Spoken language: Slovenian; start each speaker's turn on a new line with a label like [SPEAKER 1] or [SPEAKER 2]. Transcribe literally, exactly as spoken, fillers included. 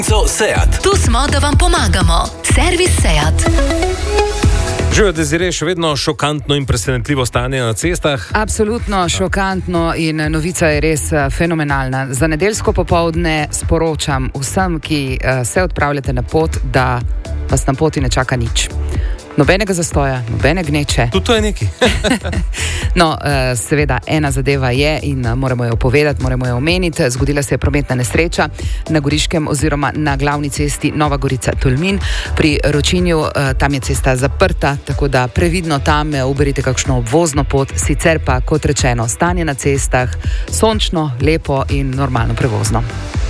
[SPEAKER 1] Seat.
[SPEAKER 2] Tu smo, da vam pomagamo. Servis Seat.
[SPEAKER 3] Živijo, Desiree, še vedno šokantno in presenetljivo stanje na cestah?
[SPEAKER 4] Absolutno šokantno in novica je res fenomenalna. Za nedeljsko popoldne sporočam vsem, ki se odpravljate na pot, da vas na poti ne čaka nič. Nobenega zastoja, nobene gneče.
[SPEAKER 3] Tudi to je nekaj.
[SPEAKER 4] No, seveda, ena zadeva je in moramo jo povedati, moramo jo omeniti. Zgodila se je prometna nesreča na Goriškem oziroma na glavni cesti Nova Gorica-Tolmin. Pri Ročinju tam je cesta zaprta, tako da previdno tam uberite kakšno obvozno pot. Sicer pa, kot rečeno, stanje na cestah sončno, lepo in normalno prevozno.